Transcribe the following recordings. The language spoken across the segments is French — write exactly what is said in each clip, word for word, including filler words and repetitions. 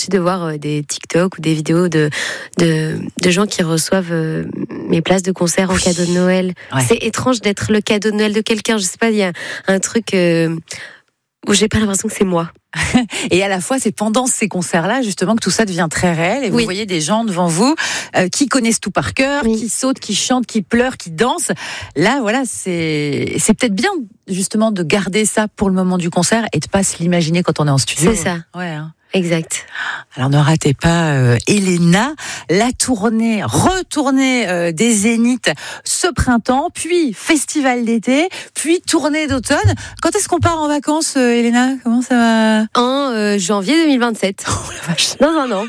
aussi de voir euh, des TikTok ou des vidéos de, de, de gens qui reçoivent euh, mes places de concert en cadeau de Noël. Ouais. C'est étrange d'être le cadeau de Noël de quelqu'un. Je sais pas, il y a un truc euh, où j'ai pas l'impression que c'est moi. Et à la fois, c'est pendant ces concerts-là, justement, que tout ça devient très réel. Et vous Oui. voyez des gens devant vous euh, qui connaissent tout par cœur, Oui. qui sautent, qui chantent, qui pleurent, qui dansent. Là, voilà, c'est c'est peut-être bien, justement, de garder ça pour le moment du concert et de pas se l'imaginer quand on est en studio. C'est ça. Ouais. Hein. Exact. Alors ne ratez pas euh, Elena, la tournée, retournée euh, des Zéniths ce printemps, puis festival d'été, puis tournée d'automne. Quand est-ce qu'on part en vacances, euh, Elena? Comment ça va? En euh, janvier deux mille vingt-sept. Oh la vache. Non, non, non.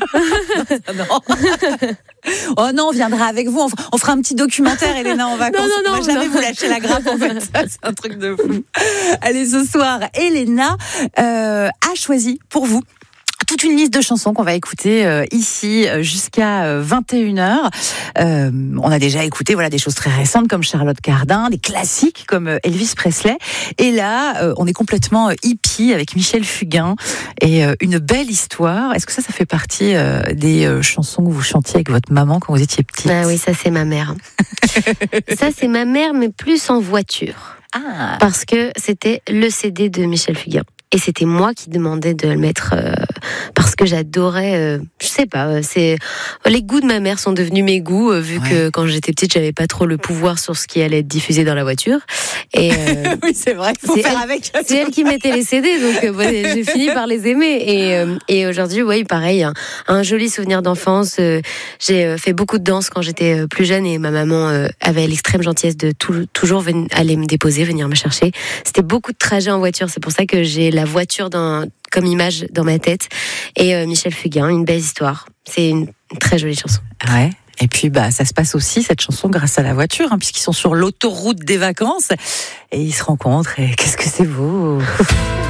non. Oh non, on viendra avec vous. On fera, on fera un petit documentaire, Elena, en vacances. Non, non, non, on va jamais non. vous lâcher la grappe, en fait. C'est un truc de fou. Allez, ce soir, Elena euh, a choisi pour vous toute une liste de chansons qu'on va écouter euh, ici euh, jusqu'à euh, vingt et une heures. Euh, on a déjà écouté voilà des choses très récentes comme Charlotte Cardin, des classiques comme euh, Elvis Presley. Et là, euh, on est complètement euh, hippie avec Michel Fugain et euh, une belle histoire. Est-ce que ça, ça fait partie euh, des euh, chansons que vous chantiez avec votre maman quand vous étiez petite? Ah oui, ça c'est ma mère. Ça c'est ma mère, mais plus en voiture. Ah. Parce que c'était le C D de Michel Fugain. Et c'était moi qui demandais de le mettre euh, parce que j'adorais, euh, je sais pas, euh, c'est les goûts de ma mère sont devenus mes goûts euh, vu ouais. que quand j'étais petite j'avais pas trop le pouvoir sur ce qui allait être diffusé dans la voiture. Et euh, oui, c'est vrai, il faut c'est faire elle, avec. C'est elle qui mettait les C D, donc euh, bon, j'ai fini par les aimer. Et, euh, et aujourd'hui, oui, pareil, un, un joli souvenir d'enfance. Euh, j'ai euh, fait beaucoup de danse quand j'étais euh, plus jeune et ma maman euh, avait l'extrême gentillesse de tout, toujours ven- aller me déposer, venir me chercher. C'était beaucoup de trajets en voiture, c'est pour ça que j'ai la voiture dans, comme image dans ma tête. Et euh, Michel Fugain, une belle histoire. C'est une, une très jolie chanson. Ouais. Et puis bah ça se passe aussi cette chanson grâce à la voiture, hein, puisqu'ils sont sur l'autoroute des vacances et ils se rencontrent. Et qu'est-ce que c'est beau!